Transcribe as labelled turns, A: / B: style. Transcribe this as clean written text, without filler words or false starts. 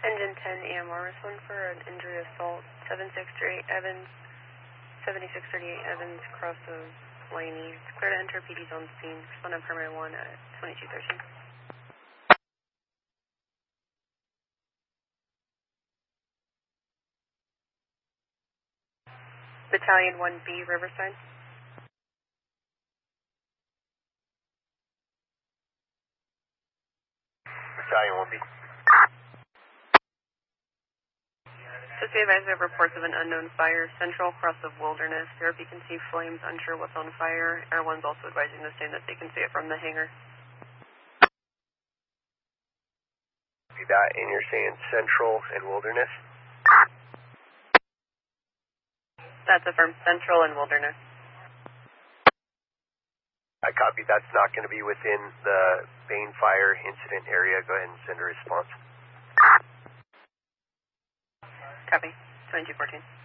A: Engine 10 EMR, respond for an injury assault, 7638 Evans, 7638 Evans, cross of Laney. It's clear to enter, PD's on scene. Respond on Primary 1 at 2213. Battalion 1B, Riverside.
B: Battalion 1B.
A: Just be advised of reports of an unknown fire, central cross of Wilderness. Europe, you can see flames, unsure what's on fire. Air 1's also advising the same that they can see it from the hangar.
B: Copy that, and you're saying Central and Wilderness?
A: That's affirmed, Central and Wilderness.
B: I copy, that's not going to be within the Bain Fire incident area. Go ahead and send a response.
A: Copy, 2214.